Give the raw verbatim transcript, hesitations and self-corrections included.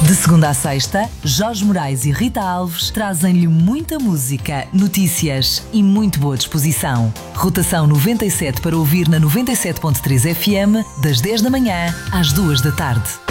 De segunda a sexta, Jorge Moraes e Rita Alves trazem-lhe muita música, notícias e muito boa disposição. Rotação noventa e sete para ouvir na noventa e sete ponto três F M, das dez da manhã às duas da tarde.